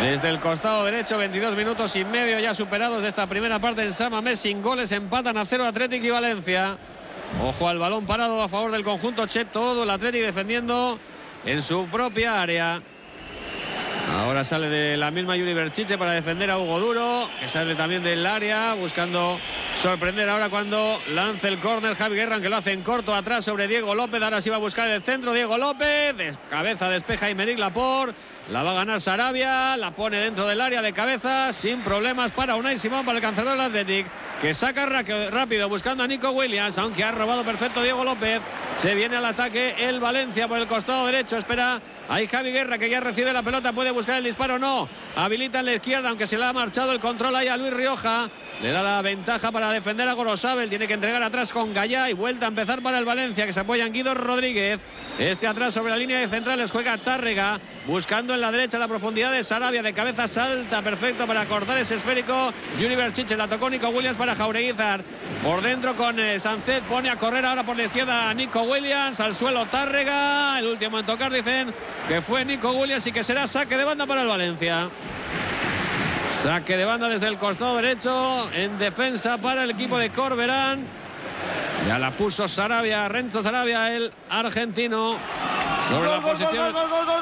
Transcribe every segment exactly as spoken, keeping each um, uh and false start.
Desde el costado derecho, veintidós minutos y medio ya superados de esta primera parte en San Mamés, sin goles, empatan a cero Athletic y Valencia. Ojo al balón parado a favor del conjunto Che, todo el Athletic defendiendo en su propia área. Ahora sale de la misma Yuri Berchiche para defender a Hugo Duro, que sale también del área, buscando sorprender ahora cuando lance el córner Javi Guerra, aunque lo hace en corto atrás sobre Diego López. Ahora sí va a buscar el centro Diego López, de cabeza despeja Aymeric Laporte, la va a ganar Sarabia, la pone dentro del área de cabeza, sin problemas para Unai Simón, para el cancelador del Athletic, que saca rápido buscando a Nico Williams, aunque ha robado perfecto Diego López. Se viene al ataque el Valencia por el costado derecho, espera ahí Javi Guerra, que ya recibe la pelota, puede buscar el disparo, no, habilita en la izquierda, aunque se le ha marchado el control ahí a Luis Rioja, le da la ventaja para defender a Gorosabel, tiene que entregar atrás con Gallá y vuelta a empezar para el Valencia, que se apoya en Guido Rodríguez. Este atrás sobre la línea de centrales juega Tárrega, buscando en la derecha la profundidad de Sarabia, de cabeza salta perfecto para cortar ese esférico Yuri Berchiche, la tocó Nico Williams para Jaureguizar, por dentro con eh, Sánchez, pone a correr ahora por la izquierda Nico Williams, al suelo Tárrega, el último en tocar dicen que fue Nico Williams y que será saque de banda para el Valencia. Saque de banda desde el costado derecho en defensa para el equipo de Corberán. Ya la puso Sarabia, Renzo Sarabia, el argentino, sobre la posición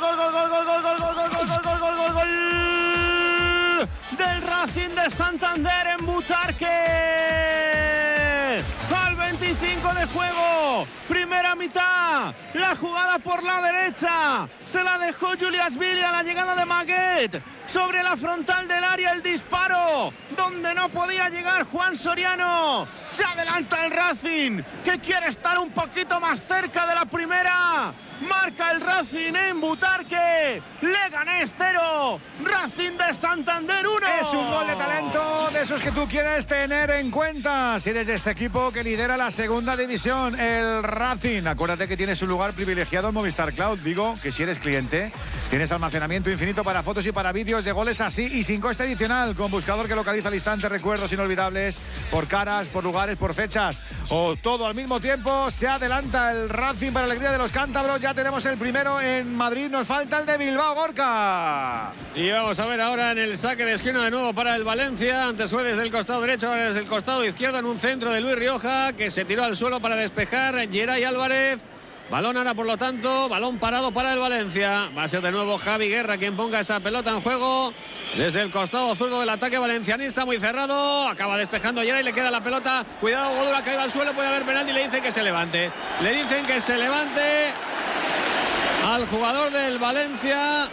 del Racing de Santander en Butarque. Al veinticinco de juego, primera mitad, la jugada por la derecha, se la dejó Julias Billy a la llegada de Maguet, sobre la frontal del área el disparo, donde no podía llegar Juan Soriano, se adelanta el Racing, que quiere estar un poquito más cerca de la primera, marca el Racing en Butarque, Leganés cero, Racing de Santander uno. Es un gol de talento, de esos que tú quieres tener en cuenta, si eres de ese equipo que lidera la segunda división, el Racing. Acuérdate que tienes un lugar privilegiado en Movistar Cloud. Digo que si eres cliente, tienes almacenamiento infinito para fotos y para vídeos de goles así y sin coste adicional, con buscador que localiza al instante recuerdos inolvidables por caras, por lugares, por fechas o todo al mismo tiempo. Se adelanta el Racing para alegría de los cántabros. Ya tenemos el primero en Madrid, nos falta el de Bilbao, Gorka. Y vamos a ver ahora en el saque de esquina de nuevo para el Valencia. Antes fue desde el costado derecho, ahora desde el costado izquierdo en un centro de Luis Rioja, que se tiró al suelo para despejar Geray Álvarez. Balón ahora, por lo tanto, balón parado para el Valencia. Va a ser de nuevo Javi Guerra quien ponga esa pelota en juego desde el costado zurdo del ataque valencianista, muy cerrado. Acaba despejando Geray, le queda la pelota. Cuidado, Godura, caído al suelo, puede haber penalti. Le dicen que se levante. Le dicen que se levante al jugador del Valencia.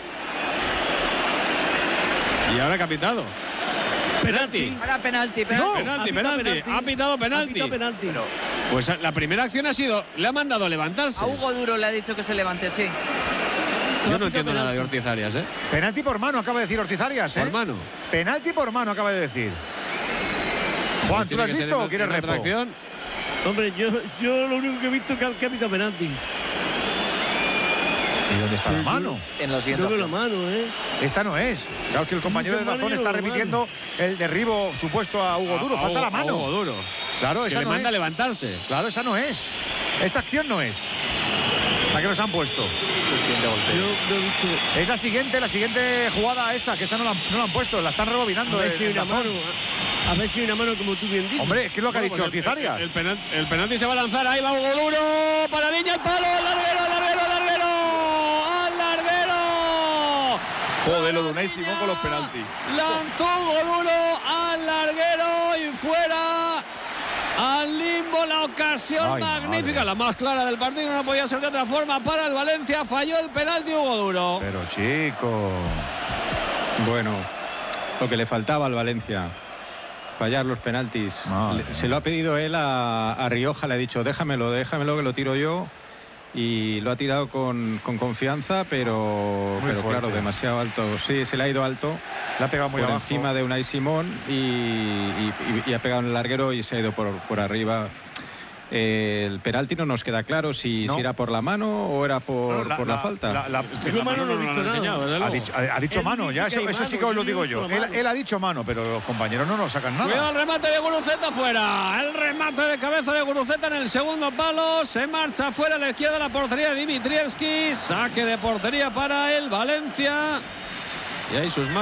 Y ahora capitado. Penalti. Ahora penalti, penalti. No, penalti, penalti. penalti. Ha pitado penalti. Ha pitado penalti. Pero, pues la primera acción ha sido, le ha mandado levantarse. A Hugo Duro le ha dicho que se levante, sí. Yo no entiendo nada de Ortiz Arias, ¿eh? Penalti por mano, acaba de decir Ortiz Arias, ¿eh? Por mano. Penalti por mano, acaba de decir. Juan, ¿tú lo has visto o quieres repo? Hombre, yo, yo lo único que he visto es que ha pitado penalti. ¿Y dónde está sí, la mano? En la siguiente. No la mano, ¿eh? Esta no es. Claro que el compañero de Dazón está repitiendo el derribo supuesto a Hugo Duro. A, Falta a, la mano. A Hugo Duro. Claro, esa que no le manda es. a levantarse. Claro, esa no es. Esa acción no es. La que nos han puesto. El siguiente golpe. Yo, yo he visto... Es la siguiente, la siguiente jugada esa, que esa no la, no la han puesto, la están rebobinando. A ver si hay una mano, a ver si hay una mano como tú bien dices. Hombre, ¿qué es lo que bueno, ha dicho pues Ortiz Arias? El, el, penalti, el penalti se va a lanzar, ahí va Hugo Duro, para Niña, el palo, al larguero, al larguero, al larguero, al larguero. Joder, lo de Unai Simón con los penaltis. Lanzó Hugo Duro al larguero y fuera. Al limbo, la ocasión Ay, magnífica, madre. La más clara del partido, no podía ser de otra forma para el Valencia, falló el penalti Hugo Duro. Pero chico, bueno, lo que le faltaba al Valencia, fallar los penaltis. Madre. Se lo ha pedido él a, a Rioja, le ha dicho déjamelo, déjamelo que lo tiro yo. Y lo ha tirado con, con confianza, pero, pero claro, demasiado alto. Sí, se le ha ido alto. Le ha pegado muy por abajo. Encima de Unai Simón y, y, y ha pegado en el larguero y se ha ido por, por arriba. Eh, el penalti no nos queda claro si, no. si era por la mano o era por, no, la, por la, la falta. La, la, la, la mano no, no lo ha enseñado. Ha dicho, ha, ha dicho mano, ya eso, eso sí que os lo digo yo. Él, él ha dicho mano, pero los compañeros no nos sacan nada. Cuidado el remate de Guruceta fuera. El remate de cabeza de Guruceta en el segundo palo. Se marcha fuera a la izquierda la portería de Dimitrievski. Saque de portería para el Valencia. Y ahí sus